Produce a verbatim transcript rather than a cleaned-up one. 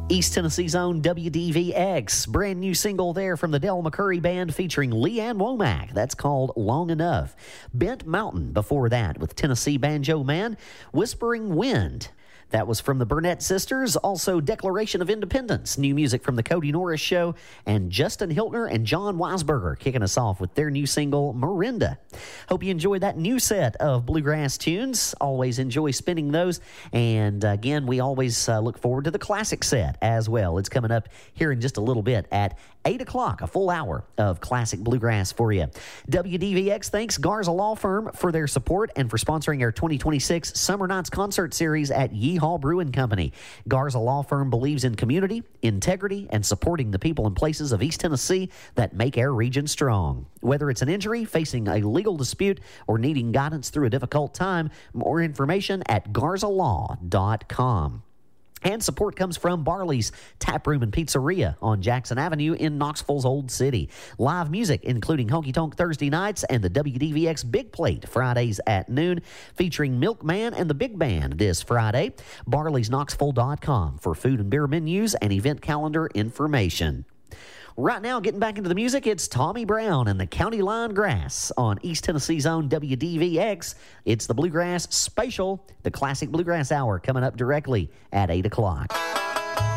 East Tennessee's own W D V X, brand new single there from the Del McCurry Band featuring Leanne Womack. That's called Long Enough. Bent Mountain before that with Tennessee Banjo Man, Whispering Wind. That was from the Burnett Sisters. Also, Declaration of Independence, new music from the Cody Norris Show, and Justin Hiltner and John Weisberger kicking us off with their new single, Marinda. Hope you enjoyed that new set of bluegrass tunes. Always enjoy spinning those. And again, we always uh, look forward to the classic set as well. It's coming up here in just a little bit at eight o'clock, a full hour of classic bluegrass for you. W D V X thanks Garza Law Firm for their support and for sponsoring our twenty twenty-six Summer Nights Concert Series at Yeehaw Brewing Company. Garza Law Firm believes in community, integrity, and supporting the people and places of East Tennessee that make our region strong. Whether it's an injury, facing a legal dispute, or needing guidance through a difficult time, more information at garza law dot com. And support comes from Barley's Tap Room and Pizzeria on Jackson Avenue in Knoxville's Old City. Live music, including Honky Tonk Thursday nights and the W D V X Big Plate Fridays at noon, featuring Milkman and the Big Band this Friday. Barleys Knoxville dot com for food and beer menus and event calendar information. Right now, getting back into the music, it's Tommy Brown and the County Line Grass on East Tennessee's own W D V X. It's the Bluegrass Spatial, the Classic Bluegrass Hour, coming up directly at eight o'clock.